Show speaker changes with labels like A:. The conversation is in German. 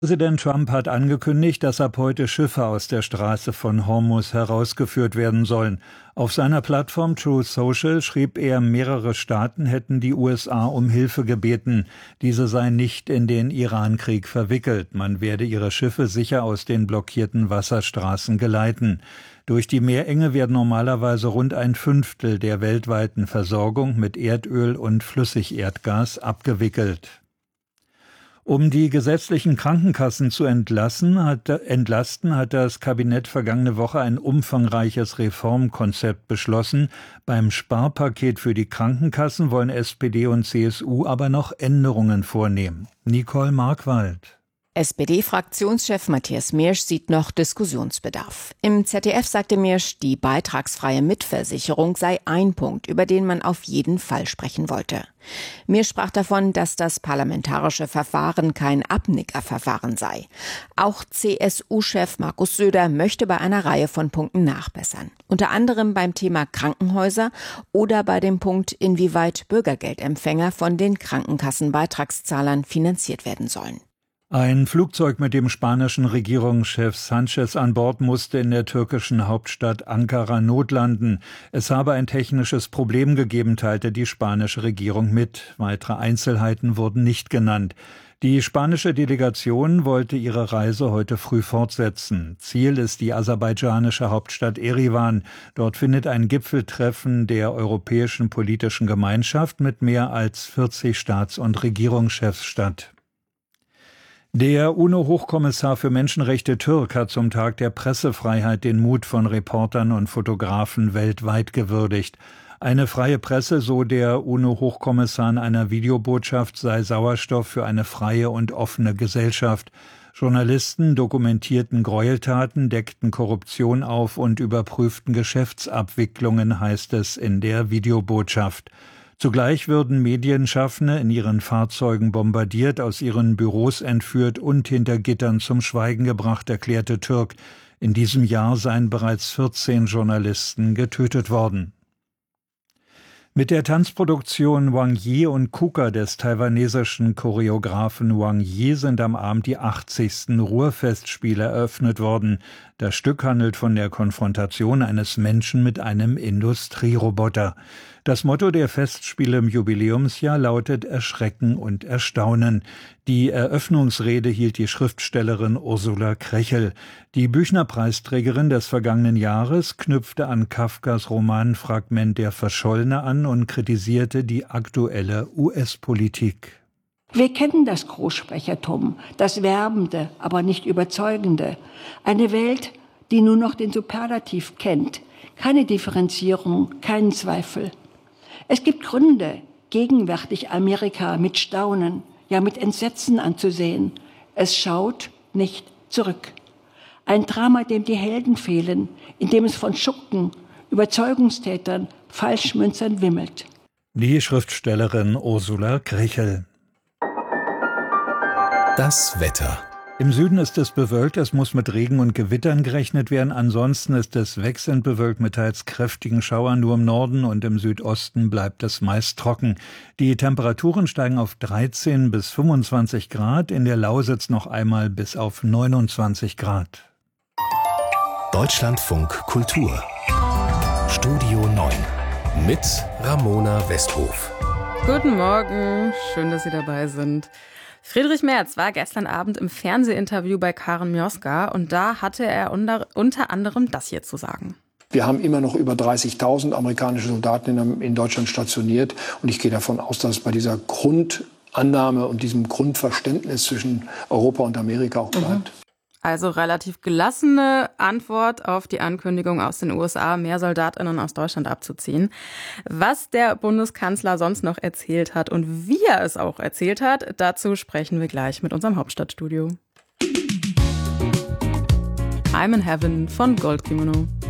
A: Präsident Trump hat angekündigt, dass ab heute Schiffe aus der Straße von Hormuz herausgeführt werden sollen. Auf seiner Plattform Truth Social schrieb er, mehrere Staaten hätten die USA um Hilfe gebeten. Diese seien nicht in den Irankrieg verwickelt. Man werde ihre Schiffe sicher aus den blockierten Wasserstraßen geleiten. Durch die Meerenge werden normalerweise rund 1/5 der weltweiten Versorgung mit Erdöl und Flüssigerdgas abgewickelt. Um die gesetzlichen Krankenkassen zu entlasten, hat das Kabinett vergangene Woche ein umfangreiches Reformkonzept beschlossen. Beim Sparpaket für die Krankenkassen wollen SPD und CSU aber noch Änderungen vornehmen. Nicole Markwald.
B: SPD-Fraktionschef Matthias Miersch sieht noch Diskussionsbedarf. Im ZDF sagte Miersch, die beitragsfreie Mitversicherung sei ein Punkt, über den man auf jeden Fall sprechen wollte. Miersch sprach davon, dass das parlamentarische Verfahren kein Abnickerverfahren sei. Auch CSU-Chef Markus Söder möchte bei einer Reihe von Punkten nachbessern. Unter anderem beim Thema Krankenhäuser oder bei dem Punkt, inwieweit Bürgergeldempfänger von den Krankenkassenbeitragszahlern finanziert werden sollen.
A: Ein Flugzeug mit dem spanischen Regierungschef Sánchez an Bord musste in der türkischen Hauptstadt Ankara notlanden. Es habe ein technisches Problem gegeben, teilte die spanische Regierung mit. Weitere Einzelheiten wurden nicht genannt. Die spanische Delegation wollte ihre Reise heute früh fortsetzen. Ziel ist die aserbaidschanische Hauptstadt Erivan. Dort findet ein Gipfeltreffen der Europäischen Politischen Gemeinschaft mit mehr als 40 Staats- und Regierungschefs statt. Der UNO-Hochkommissar für Menschenrechte Türk hat zum Tag der Pressefreiheit den Mut von Reportern und Fotografen weltweit gewürdigt. Eine freie Presse, so der UNO-Hochkommissar in einer Videobotschaft, sei Sauerstoff für eine freie und offene Gesellschaft. Journalisten dokumentierten Gräueltaten, deckten Korruption auf und überprüften Geschäftsabwicklungen, heißt es in der Videobotschaft. Zugleich würden Medienschaffende in ihren Fahrzeugen bombardiert, aus ihren Büros entführt und hinter Gittern zum Schweigen gebracht, erklärte Türk. In diesem Jahr seien bereits 14 Journalisten getötet worden. Mit der Tanzproduktion Wang Yi und Kuka des taiwanesischen Choreografen Wang Yi sind am Abend die 80. Ruhrfestspiele eröffnet worden. Das Stück handelt von der Konfrontation eines Menschen mit einem Industrieroboter. Das Motto der Festspiele im Jubiläumsjahr lautet Erschrecken und Erstaunen. Die Eröffnungsrede hielt die Schriftstellerin Ursula Krechel. Die Büchner-Preisträgerin des vergangenen Jahres knüpfte an Kafkas Roman Fragment der Verschollene an und kritisierte die aktuelle US-Politik.
C: Wir kennen das Großsprechertum, das Werbende, aber nicht Überzeugende. Eine Welt, die nur noch den Superlativ kennt. Keine Differenzierung, keinen Zweifel. Es gibt Gründe, gegenwärtig Amerika mit Staunen, ja mit Entsetzen anzusehen. Es schaut nicht zurück. Ein Drama, dem die Helden fehlen, in dem es von Schurken, Überzeugungstätern, Falschmünzern wimmelt.
A: Die Schriftstellerin Ursula Krechel.
D: Das Wetter.
A: Im Süden ist es bewölkt, es muss mit Regen und Gewittern gerechnet werden. Ansonsten ist es wechselnd bewölkt mit teils kräftigen Schauern. Nur im Norden und im Südosten bleibt es meist trocken. Die Temperaturen steigen auf 13 bis 25 Grad, in der Lausitz noch einmal bis auf 29 Grad.
D: Deutschlandfunk Kultur. Studio 9 mit Ramona Westhof.
E: Guten Morgen, schön, dass Sie dabei sind. Friedrich Merz war gestern Abend im Fernsehinterview bei Karen Mioska und da hatte er unter anderem das hier zu sagen.
F: Wir haben immer noch über 30.000 amerikanische Soldaten in Deutschland stationiert und ich gehe davon aus, dass es bei dieser Grundannahme und diesem Grundverständnis zwischen Europa und Amerika auch bleibt.
E: Also relativ gelassene Antwort auf die Ankündigung aus den USA, mehr SoldatInnen aus Deutschland abzuziehen. Was der Bundeskanzler sonst noch erzählt hat und wie er es auch erzählt hat, dazu sprechen wir gleich mit unserem Hauptstadtstudio. I'm in Heaven von Goldkimono.